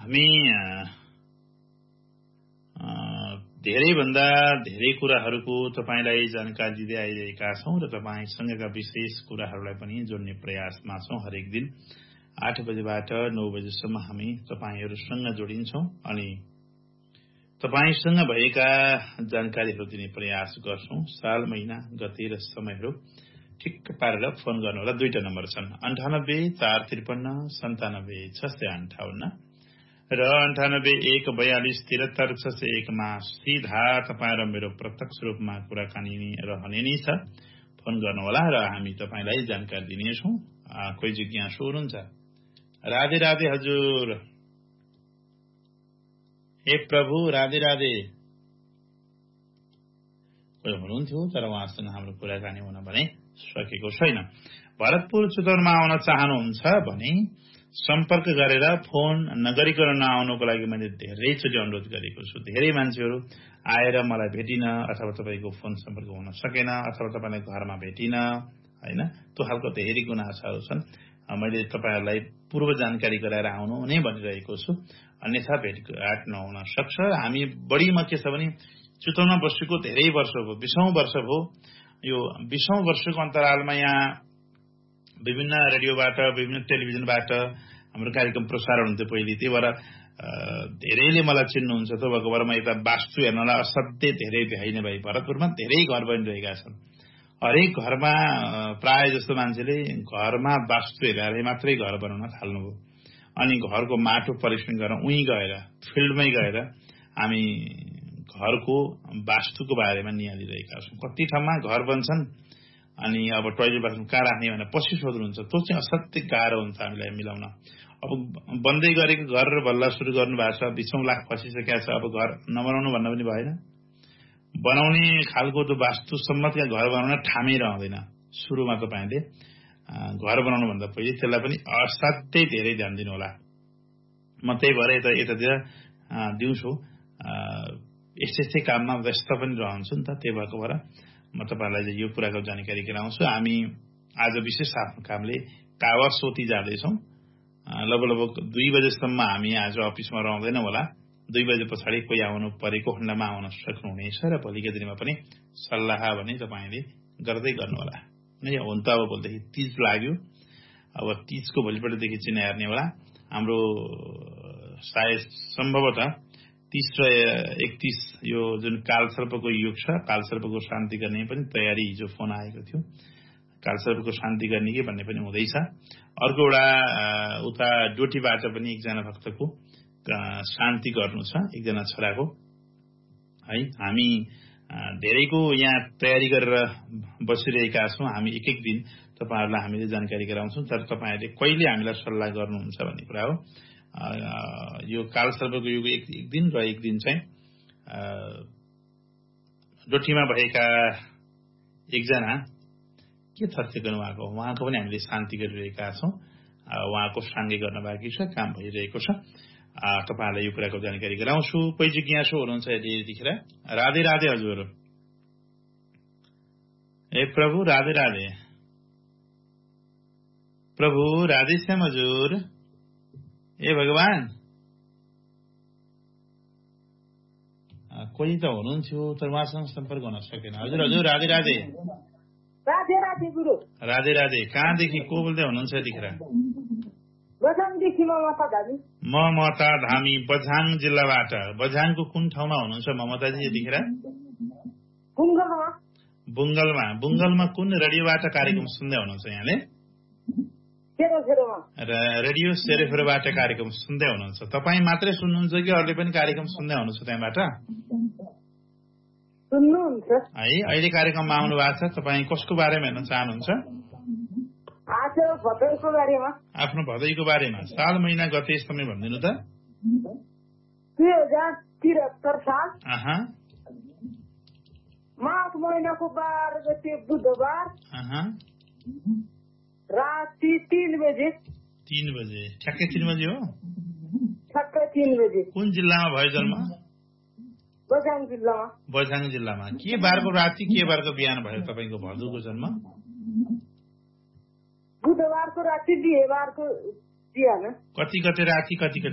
हामी धेरैभन्दा धेरै कुराहरूको तपाईलाई जानकारी दिँदै आइरहेका छौं र तपाईसँगका विशेष कुराहरूलाई पनि जोड्ने प्रयासमा छौं। हरेक दिन 8 बजेबाट 9 बजेसम्म हामी तपाईहरूसँग जोडिन्छौं अनि तपाईसँग भएका जानकारीहरू दिने प्रयास गर्छौं। साल, महिना, गते र समयहरू ठिक्क पारेर फोन गर्नुहोला। दुईटा नम्बर छन्, 98 453 97 658 र 98 142 73 601 मा सीधा तपाईँ र मेरो प्रत्यक्ष रूपमा कुराकानी रहने नै छ। फोन गर्नुहोला र हामी तपाईलाई जानकारी दिनेछौं। कोही जिज्ञासु हुनुहुन्छ? राधे राधे हजुर। हे प्रभु, राधे राधे। कोही हुनुहुन्थ्यो तर उहाँसँग हाम्रो कुराकानी हुन भने सकेको छैन। भरतपुर चितवनमा आउन चाहनुहुन्छ भने सम्पर्क गरेर फोन नगरिकन नआउनुको लागि मैले धेरैचोटि अनुरोध गरेको छु। धेरै मान्छेहरू आएर मलाई भेटिन अथवा तपाईको फोन सम्पर्क हुन सकेन अथवा तपाईलाई घरमा भेटिन, हैन, त्यो खालको धेरै गुनासाहरू छन्। मैले तपाईहरुलाई पूर्व जानकारी गराएर आउनु नै भनिरहेको छु, अन्यथा भेटघाट नहुन सक्छ। हामी बढीमा के छ भने चितवनमा बसेको धेरै वर्ष भयो, 20औं वर्ष भयो। यो 20औं वर्षको अन्तरालमा यहाँ विभिन्न रेडियोबाट, विभिन्न टेलिभिजनबाट हाम्रो कार्यक्रम प्रसारण हुन्थ्यो पहिले। त्यही भएर धेरैले मलाई चिन्नुहुन्छ। त्यो भएको भएर म यता वास्तु हेर्नलाई असाध्यै धेरै भ्याइने भए भरतपुरमा धेरै घर बनिरहेका छन्। हरेक घरमा प्राय जस्तो मान्छेले घरमा वास्तु हेरेर मात्रै घर बनाउन थाल्नुभयो। अनि घरको माटो परीक्षण गर्न उही गएर, फिल्डमै गएर हामी घरको वास्तुको बारेमा निहालिरहेका छौँ। कति ठाउँमा घर बन्छन् अनि अब टोयलेट बाथरुम कहाँ राख्ने भनेर पछि सोध्नुहुन्छ। त्यो चाहिँ असाध्यै गाह्रो हुन्छ हामीलाई मिलाउन। अब बन्दै गरेको घर र बल्ल सुरु गर्नु भएको छ, 20औं लाख फसिसकेका छ। अब घर नबनाउनु भन्न पनि भएन। बनाउने खालको त्यो वास्तु सम्मतका घर बनाउन ठामै रहँदैन। सुरुमा तपाईले घर बनाउनु भन्दा पहिले त्यसलाई पनि असाध्यै धेरै ध्यान दिनु होला। म त्यही भएर यतातिर दिउँसो यस्तै काममा व्यस्त पनि रहन्छु नि त। त्यही भएको भएर म तपाईलाई यो कुराको जानकारी गराउँछु। हामी आज विशेष आफ्नो कामले कावासोती जाँदैछौँ। लगभग 2 बजेसम्म हामी आज अफिसमा रहँदैनौँ होला। 2 बजे पछाडि कोही आउनु परेको खण्डमा आउन सक्नुहुनेछ र भोलिका दिनमा पनि सल्लाह भने तपाईले गर्दै गर्नुहोला। नै हुन त अब बोल्दै तीज लाग्यो। अब तीजको भोलिपल्टदेखि चिना हेर्ने होला। हाम्रो सायद सम्भवतः 30 र 31 यो जुन कालसर्पको युग छ, कालसर्पको शान्ति गर्ने पनि तयारी हिजो फोन आएको थियो। कालसर्पको शान्ति गर्ने के भन्ने पनि हुँदैछ। अर्को एउटा उता डोटीबाट पनि एकजना भक्तको शान्ति गर्नु छ, एकजना छोराको है। हामी धेरैको यहाँ तयारी गरेर बसिरहेका छौँ। हामी एक दिन तपाईहरुलाई हामीले जानकारी गराउँछौँ, तर तपाईहरुले कहिले हामीलाई सल्लाह गर्नुहुन्छ भन्ने कुरा हो। यो कालसर्पको युग एक दिन र एक दिन चाहिँ डोटीमा भएका एकजना के तथ्य गर्नुभएको, उहाँको पनि हामीले शान्ति गरिरहेका छौँ। उहाँको साङ्गे गर्न बाँकी छ, काम भइरहेको छ। तपाईहरुलाई यो कुराको जानकारी गराउँछु। कोही जिज्ञासु हुनुहुन्छ यतिखेर? राधे राधे हजुर। ए प्रभु, राधे राधे। प्रभु राधे श्याम हजुर। ए भगवान, कोही त हुनुहुन्थ्यो तर उहाँसँग सम्पर्क हुन सकेन। हजुर हजुर, राधे राधे। राधे राधे गुरु। राधे राधे। कहाँदेखि को बोल्दै हुनुहुन्छ यतिखेर? बझाङदेखि ममता धामी, बझाङ जिल्लाबाट। बझाङको कुन ठाउँमा हुनुहुन्छ ममताजी यतिखेर? बुङ्गलमा। बुङ्गलमा कुन रेडियोबाट कार्यक्रम सुन्दै हुनुहुन्छ यहाँले? रेडियो सेरेफेरोबाट कार्यक्रम सुन्दै हुनुहुन्छ। तपाईँ मात्रै सुन्नुहुन्छ कि अरूले पनि कार्यक्रम सुन्दै हुनुहुन्छ त्यहाँबाट? सुन्नुहुन्छ है। अहिले कार्यक्रममा आउनु भएको छ। तपाईँ कसको बारेमा हेर्न चाहनुहुन्छ? आफ्नो भदैको बारेमा। साल, महिना, गते, समय भनिदिनु त। 2073 साल माघ महिनाको 12 गते बुधबार राति 3 बजे। 3 बजे? ठ्याक्कै 3 बजे हो? ठ्याक्कै 3 बजे। कुन जिल्लामा भयो जन्म? बझाङ जिल्लामा। बझाङ जिल्लामा। के बारको राति के बारको बिहान भयो तपाईको भदुको जन्म? बुधबारको राति, बिहीबारको बिहान। कति गते राति, कति